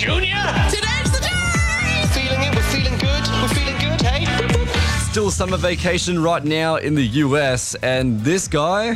Junior! Today's the day! Feeling it? We're feeling good? We're feeling good, hey? Still summer vacation right now in the US, and this guy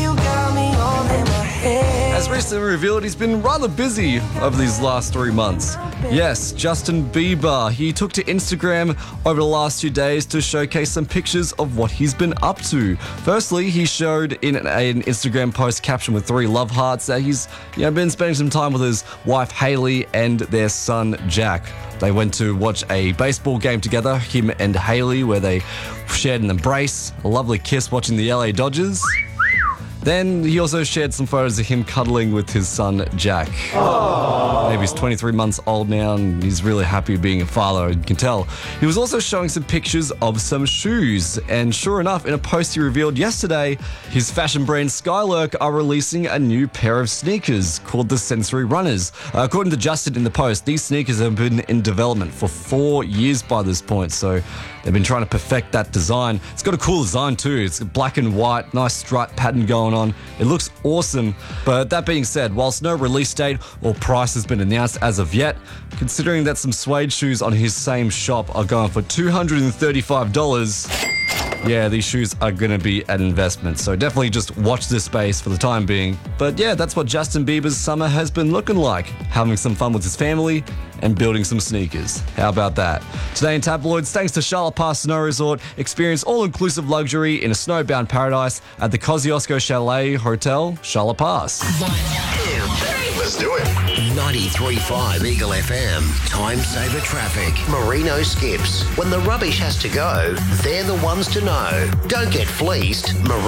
has recently revealed he's been rather busy over these last 3 months. Yes, Justin Bieber. He took to Instagram over the last few days to showcase some pictures of what he's been up to. Firstly, he showed in an Instagram post captioned with 3 love hearts that he's been spending some time with his wife Hailey and their son Jack. They went to watch a baseball game together, him and Hailey, where they shared an embrace, a lovely kiss watching the LA Dodgers. Then he also shared some photos of him cuddling with his son, Jack. Maybe he's 23 months old now and he's really happy being a father, you can tell. He was also showing some pictures of some shoes. And sure enough, in a post he revealed yesterday, his fashion brand Skylark are releasing a new pair of sneakers called the Sensory Runners. According to Justin in the post, these sneakers have been in development for 4 years by this point. So they've been trying to perfect that design. It's got a cool design too. It's black and white, nice stripe pattern going on. It looks awesome. But that being said, whilst no release date or price has been announced as of yet, considering that some suede shoes on his same shop are going for $235, yeah, these shoes are going to be an investment. So definitely just watch this space for the time being. But yeah, that's what Justin Bieber's summer has been looking like. Having some fun with his family and building some sneakers. How about that? Today in Tabloids, thanks to Charlotte Pass Snow Resort, experience all-inclusive luxury in a snowbound paradise at the Kosciuszko Chalet Hotel, Charlotte Pass. 1, 2, 3. Let's do it. 93.5 Eagle FM. Time saver traffic. Merino Skips. When the rubbish has to go, they're the ones to know. Don't get fleeced.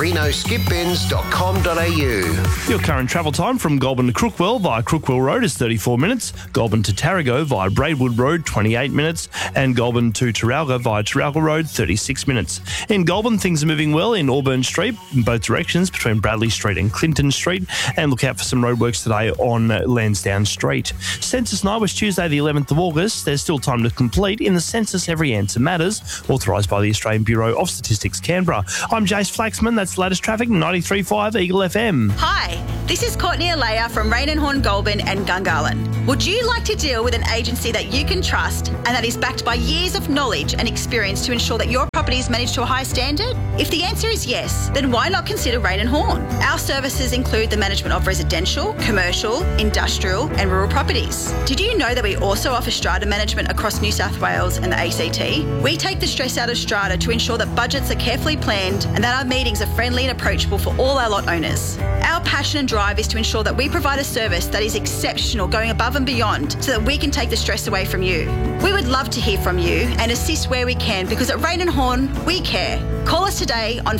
merinoskipbins.com.au. Your current travel time from Goulburn to Crookwell via Crookwell Road is 34 minutes. Goulburn to Tarago via Braidwood Road, 28 minutes. And Goulburn to Teralga via Teralga Road, 36 minutes. In Goulburn, things are moving well in Auburn Street in both directions between Bradley Street and Clinton Street. And look out for some roadworks today on Lansdowne Street. Census night was Tuesday the 11th of August. There's still time to complete in the Census Every Answer Matters, authorised by the Australian Bureau of Statistics, Canberra. I'm Jace Flaxman. That's the latest traffic, 93.5 Eagle FM. Hi, this is Courtney Alea from Rain and Horn Goulburn and Gungahlin. Would you like to deal with an agency that you can trust and that is backed by years of knowledge and experience to ensure that your property is managed to a high standard? If the answer is yes, then why not consider Rain and Horn? Our services include the management of residential, commercial, industrial and rural properties. Did you know that we also offer strata management across New South Wales and the ACT? We take the stress out of strata to ensure that budgets are carefully planned and that our meetings are friendly and approachable for all our lot owners. Our passion and drive is to ensure that we provide a service that is exceptional, going above and beyond, so that we can take the stress away from you. We would love to hear from you and assist where we can, because at Rain and Horn, we care. Call us today on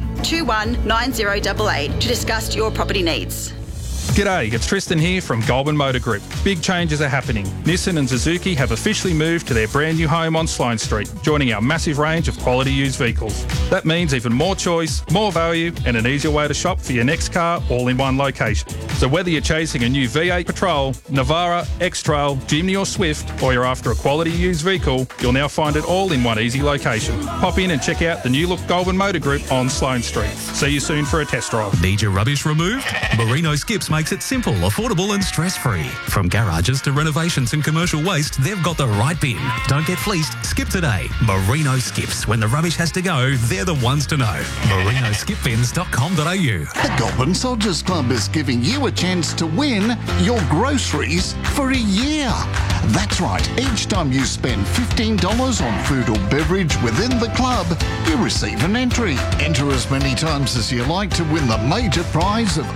48219088 to discuss your property needs. G'day, it's Tristan here from Goulburn Motor Group. Big changes are happening. Nissan and Suzuki have officially moved to their brand new home on Sloane Street, joining our massive range of quality used vehicles. That means even more choice, more value and an easier way to shop for your next car all in one location. So whether you're chasing a new V8 Patrol, Navara, X-Trail, Jimny or Swift, or you're after a quality used vehicle, you'll now find it all in one easy location. Pop in and check out the new look Goulburn Motor Group on Sloane Street. See you soon for a test drive. Need your rubbish removed? Merino Skips makes it simple, affordable and stress-free. From garages to renovations and commercial waste, they've got the right bin. Don't get fleeced, skip today. Merino Skips. When the rubbish has to go, they're the ones to know. merinoskipbins.com.au. The Goulburn Soldiers Club is giving you a chance to win your groceries for a year. That's right. Each time you spend $15 on food or beverage within the club, you receive an entry. Enter as many times as you like to win the major prize of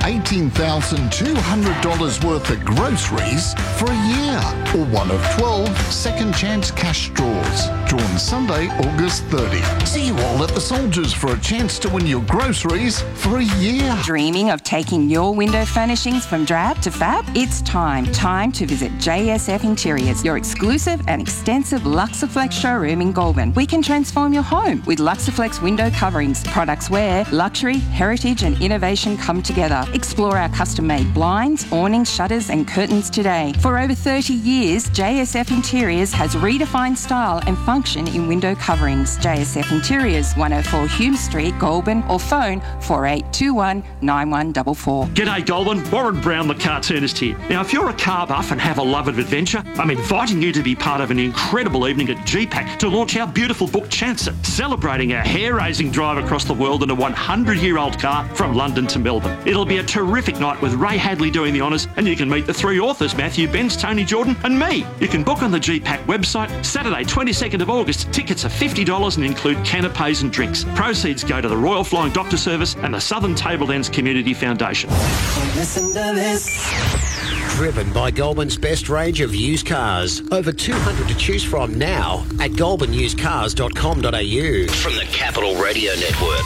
$18,200 worth of groceries for a year, or one of 12 second chance cash draws, drawn Sunday, August 30. See you all at the Soldiers for a chance to win your groceries for a year. Dreaming of taking your window furnishings from drab to fab? It's time. Time to visit JSF Interiors, your exclusive and extensive Luxaflex showroom in Goulburn. We can transform your home with Luxaflex window coverings, products where luxury, heritage and innovation come together. Explore our custom-made blinds, awnings, shutters and curtains today. For over 30 years, JSF Interiors has redefined style and function in window coverings. JSF Interiors, 104 Hume Street, Goulburn, or phone 4821 9144. G'day Goulburn, Warren Brown the cartoonist here. Now if you're a car buff and have a love of adventure, I'm inviting you to be part of an incredible evening at GPAC to launch our beautiful book Chancer, celebrating our hair-raising drive across the world in a 100-year-old car from London to Melbourne. It'll be a terrific night with Ray Hadley doing the honours, and you can meet the 3 authors, Matthew Benz, Tony Jordan and me. You can book on the GPAC website. Saturday, 22nd of August. Tickets are $50 and include canapes and drinks. Proceeds go to the Royal Flying Doctor Service and the Southern Tablelands Community Foundation. Listen to this. Driven by Goulburn's best range of used cars. Over 200 to choose from now at goulburnusedcars.com.au. From the Capital Radio Network.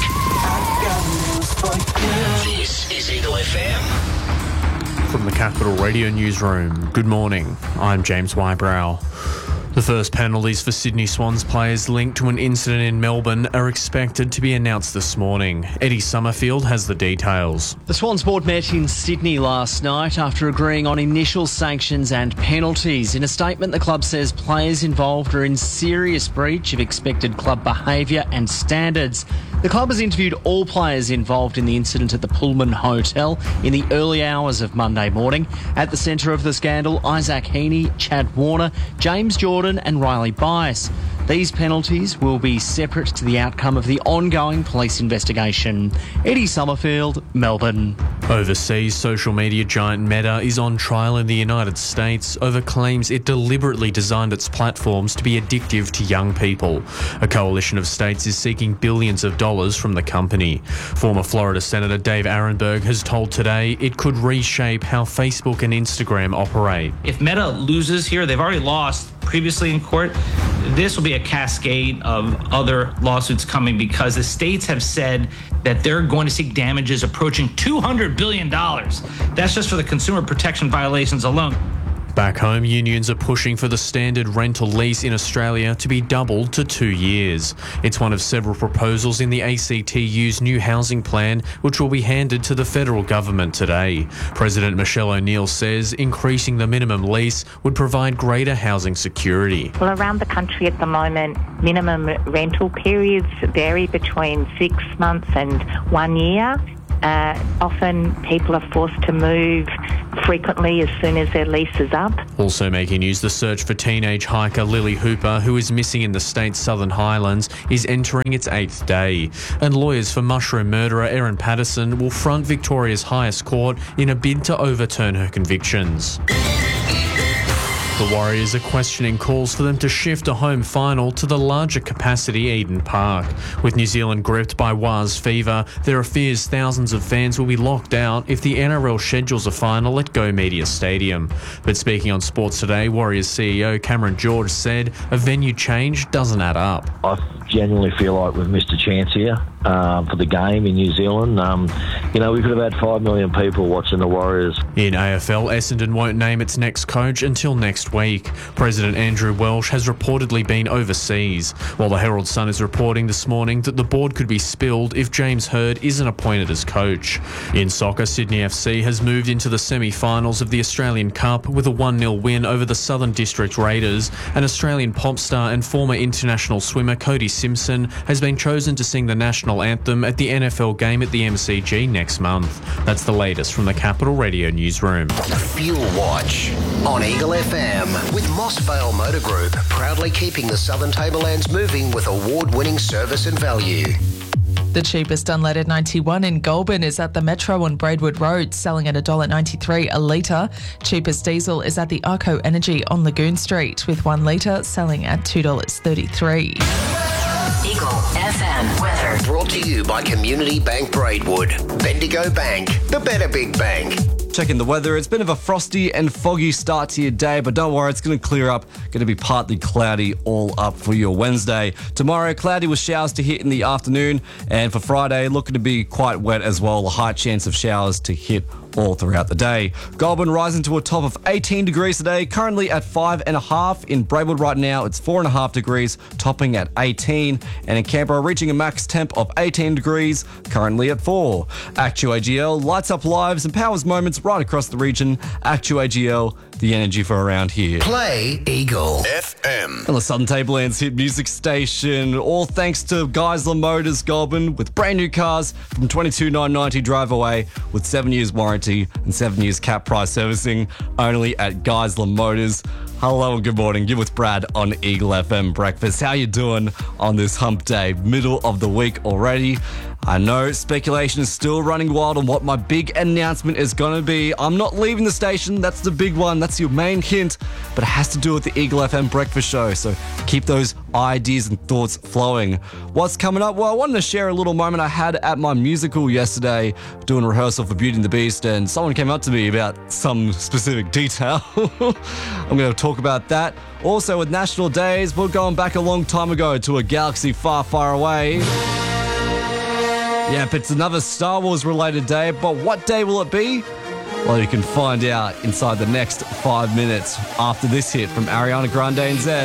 This is Eagle FM. From the Capital Radio Newsroom, good morning. I'm James Wybrow. The first penalties for Sydney Swans players linked to an incident in Melbourne are expected to be announced this morning. Eddie Summerfield has the details. The Swans board met in Sydney last night after agreeing on initial sanctions and penalties. In a statement, the club says players involved are in serious breach of expected club behaviour and standards. The club has interviewed all players involved in the incident at the Pullman Hotel in the early hours of Monday morning. At the centre of the scandal, Isaac Heaney, Chad Warner, James Jordan and Riley Bias. These penalties will be separate to the outcome of the ongoing police investigation. Eddie Summerfield, Melbourne. Overseas, social media giant Meta is on trial in the United States over claims it deliberately designed its platforms to be addictive to young people. A coalition of states is seeking billions of dollars from the company. Former Florida Senator Dave Arenberg has told Today it could reshape how Facebook and Instagram operate. If Meta loses here, they've already lost previously in court. This will be a cascade of other lawsuits coming because the states have said that they're going to seek damages approaching $200 billion. That's just for the consumer protection violations alone. Back home, unions are pushing for the standard rental lease in Australia to be doubled to 2 years. It's one of several proposals in the ACTU's new housing plan, which will be handed to the federal government today. President Michelle O'Neill says increasing the minimum lease would provide greater housing security. Well, around the country at the moment, minimum rental periods vary between 6 months and 1 year. Often people are forced to move frequently as soon as their lease is up. Also making news, the search for teenage hiker Lily Hooper, who is missing in the state's Southern Highlands, is entering its 8th day. And lawyers for mushroom murderer Erin Patterson will front Victoria's highest court in a bid to overturn her convictions. The Warriors are questioning calls for them to shift a home final to the larger capacity Eden Park. With New Zealand gripped by Waz fever, there are fears thousands of fans will be locked out if the NRL schedules a final at Go Media Stadium. But speaking on Sports Today, Warriors CEO Cameron George said a venue change doesn't add up. I genuinely feel like we've missed a chance here for the game in New Zealand. We could have had 5 million people watching the Warriors. In AFL, Essendon won't name its next coach until next week. President Andrew Welsh has reportedly been overseas, while the Herald Sun is reporting this morning that the board could be spilled if James Hird isn't appointed as coach. In soccer, Sydney FC has moved into the semi-finals of the Australian Cup with a 1-0 win over the Southern District Raiders, and Australian pop star and former international swimmer Cody Simpson has been chosen to sing the national anthem at the NFL game at the MCG next month. That's the latest from the Capital Radio Newsroom. Fuel Watch on Eagle FM with Moss Vale Motor Group, proudly keeping the Southern Tablelands moving with award-winning service and value. The cheapest unleaded 91 in Goulburn is at the Metro on Braidwood Road, selling at $1.93 a litre. Cheapest diesel is at the Arco Energy on Lagoon Street, with 1 litre selling at $2.33. Eagle FM weather. Brought to you by Community Bank Braidwood. Bendigo Bank, the better big bank. Checking the weather, it's been of a frosty and foggy start to your day, but don't worry, it's going to clear up. Going to be partly cloudy all up for your Wednesday. Tomorrow, cloudy with showers to hit in the afternoon, and for Friday, looking to be quite wet as well. A high chance of showers to hit all throughout the day. Goulburn rising to a top of 18 degrees today, currently at 5.5. In Braidwood right now, it's 4.5 degrees, topping at 18. And in Canberra, reaching a max temp of 18 degrees, currently at 4. Actu AGL lights up lives and powers moments right across the region. Actu AGL, the energy for around here. Play Eagle FM. On the Southern Tablelands hit music station, all thanks to Geisler Motors Goulburn, with brand new cars from $22,990 drive away with 7 years warranty and 7 years cap price servicing only at Geisler Motors. Hello and good morning. You're with Brad on Eagle FM Breakfast. How you doing on this hump day? Middle of the week already. I know speculation is still running wild on what my big announcement is going to be. I'm not leaving the station. That's the big one. That's your main hint. But it has to do with the Eagle FM Breakfast Show. So keep those ideas and thoughts flowing. What's coming up? Well, I wanted to share a little moment I had at my musical yesterday, doing rehearsal for Beauty and the Beast, and someone came up to me about some specific detail. I'm going to talk about that. Also, with National Days, we're going back a long time ago to a galaxy far, far away. Yep, it's another Star Wars related day, but what day will it be? Well, you can find out inside the next 5 minutes after this hit from Ariana Grande and Zedd.